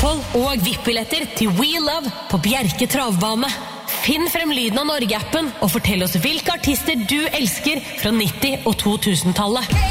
Østfold og VIP-billetter til We Love på Bjerke Travbane. Finn frem lyden av Norge-appen og fortell oss hvilke artister du elsker fra 90- og 2000-tallet.